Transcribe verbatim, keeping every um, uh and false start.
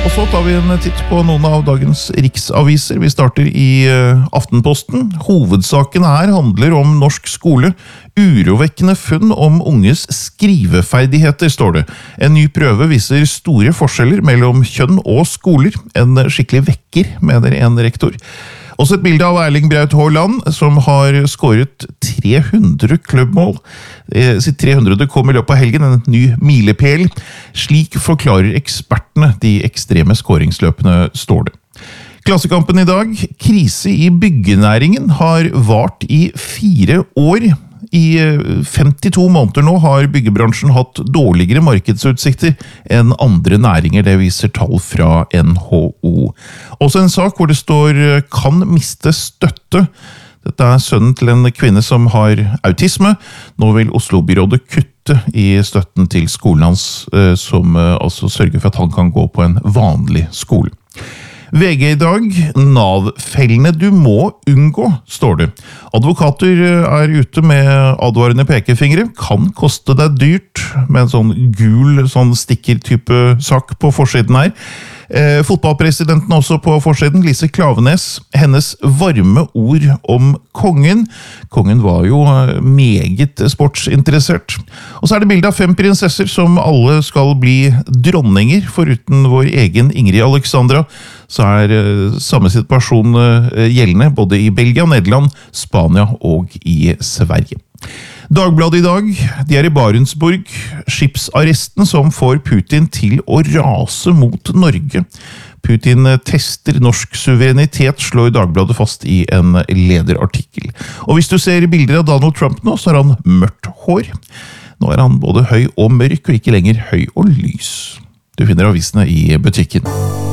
Og så tar vi en titt på noen av dagens riksaviser. Vi starter i Aftenposten. Hovedsaken her handler om norsk skole. Urovekkende funn om unges skriveferdigheter, står det. En ny prøve viser store forskjeller mellom kjønn og skoler. En skikkelig vekker, mener en rektor. Også et bilde av Erling Braut Haaland, som har skåret tre hundre klubbmål. Sitt tre hundre kom i løpet av helgen, en ny milepæl. Slik forklarer ekspertene de ekstreme skåringsløpene, står det. Klassekampen i dag, krise i byggenæringen har vart i fire år. I femtito måneder nå har byggebransjen hatt dårligere markedsutsikter enn andre næringer, det viser tall fra N H O. Også en sak hvor det står «kan miste støtte». Dette er sønnen til en kvinne som har autisme. Nå vil Oslo-byrådet kutte i støtten til skolen hans, som altså sørger for at han kan gå på en vanlig skole. V G i dag, Nav-fellene du må unngå, står det. Advokater er ute med advarende pekefingre. Kan koste deg dyrt, med en sånn gul sånn stikker-type sak på forsiden her. Eh, fotballpresidenten også på forsiden, Lise Klaveness. Hennes varme ord om kongen. Kongen var jo meget sportsinteressert. Og så er det bildet av fem prinsesser som alle skal bli dronninger, foruten vår egen Ingrid Alexandra. Så er eh, samme situasjon eh, gjeldende både i Belgia, Nederland, Spania og i Sverige. Dagbladet i dag, de er i Barentsburg, skipsarresten som får Putin til å rase mot Norge. Putin tester norsk suverenitet, slår Dagbladet fast i en lederartikkel. Og hvis du ser bilder av Donald Trump nå, så har han mørkt hår. Nå er han både høy og mørk, og ikke lenger høy og lys. Du finner avisene i butikken.